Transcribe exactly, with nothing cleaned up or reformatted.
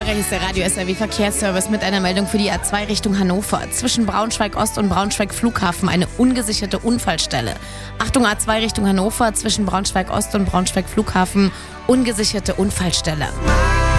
Morgen, hier ist der Radio S R W Verkehrsservice mit einer Meldung für die A zwei Richtung Hannover. Zwischen Braunschweig Ost und Braunschweig Flughafen eine ungesicherte Unfallstelle. Achtung, A zwei Richtung Hannover, zwischen Braunschweig Ost und Braunschweig Flughafen ungesicherte Unfallstelle.